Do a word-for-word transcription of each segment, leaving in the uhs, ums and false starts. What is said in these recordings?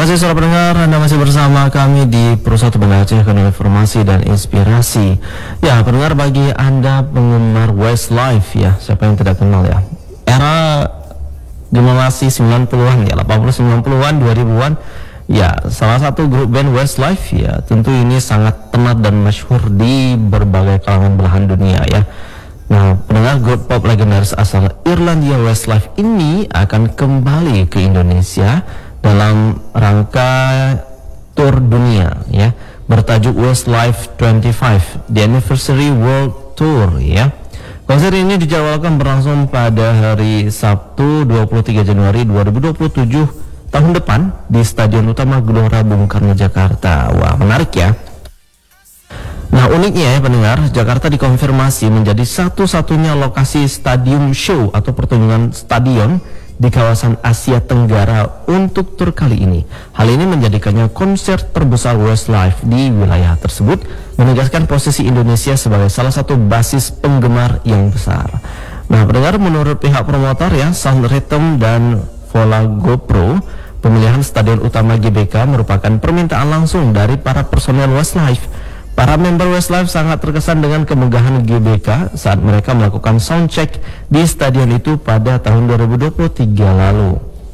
kasih saudara pendengar, Anda masih bersama kami di Perusahaan Banda Aceh dengan informasi dan inspirasi. Ya, pendengar, bagi Anda penggemar Westlife ya, siapa yang tidak kenal ya, era generasi sembilan puluhan ya, delapan puluh sembilan puluhan, dua ribuan ya, salah satu grup band Westlife ya, tentu ini sangat tenar dan masyhur di berbagai kalangan belahan dunia ya. Nah, pendengar, grup pop legendaris asal Irlandia Westlife ini akan kembali ke Indonesia dalam rangka tur dunia ya, bertajuk Westlife dua puluh lima The Anniversary World Tour ya. Konser ini dijadwalkan berlangsung pada hari Sabtu dua puluh tiga Januari dua ribu dua puluh tujuh tahun depan di Stadion Utama Gelora Bung Karno, Jakarta. Wah, menarik ya. Nah, uniknya ya pendengar, Jakarta dikonfirmasi menjadi satu-satunya lokasi stadium show atau pertunjukan stadion di kawasan Asia Tenggara untuk tur kali ini. Hal ini menjadikannya konser terbesar Westlife di wilayah tersebut, menegaskan posisi Indonesia sebagai salah satu basis penggemar yang besar. Nah, pendengar, menurut pihak promotor ya, Sound Rhythm dan Vola GoPro, pemilihan Stadion Utama G B K merupakan permintaan langsung dari para personel Westlife. Para member Westlife sangat terkesan dengan kemegahan G B K saat mereka melakukan soundcheck di stadion itu pada tahun dua ribu dua puluh tiga lalu.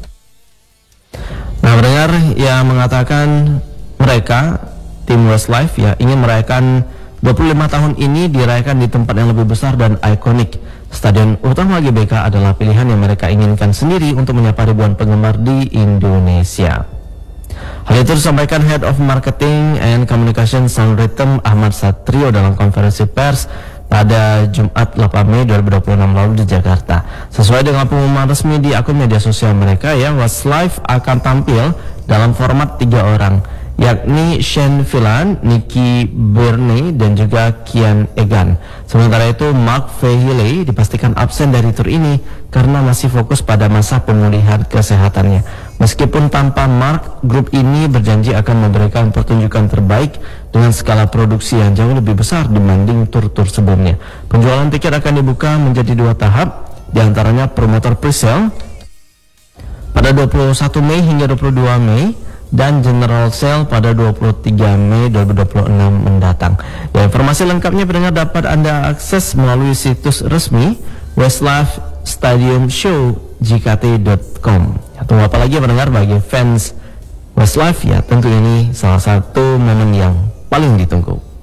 Nah, pendengar, yang mengatakan mereka, tim Westlife ya, ingin merayakan dua puluh lima tahun ini dirayakan di tempat yang lebih besar dan ikonik. Stadion Utama G B K adalah pilihan yang mereka inginkan sendiri untuk menyapa ribuan penggemar di Indonesia. Hal itu disampaikan Head of Marketing and Communication Sound Rhythm Ahmad Satrio dalam konferensi pers pada Jumat delapan Mei dua ribu dua puluh enam lalu di Jakarta. Sesuai dengan pengumuman resmi di akun media sosial mereka ya, Westlife akan tampil dalam format tiga orang, yakni Shane Villan, Nicky Burney, dan juga Kian Egan. Sementara itu Mark Fahey dipastikan absen dari tur ini karena masih fokus pada masa pemulihan kesehatannya. Meskipun tanpa Mark, grup ini berjanji akan memberikan pertunjukan terbaik dengan skala produksi yang jauh lebih besar dibanding tur-tur sebelumnya. Penjualan tiket akan dibuka menjadi dua tahap, diantaranya promotor pre-sale pada dua puluh satu Mei hingga dua puluh dua Mei dan general sale pada dua puluh tiga Mei dua ribu dua puluh enam mendatang. Ya, informasi lengkapnya pendengar dapat Anda akses melalui situs resmi Westlife Stadium Show J K T dot com. Ya, tunggu apa lagi pendengar, bagi fans Westlife ya, tentu ini salah satu momen yang paling ditunggu.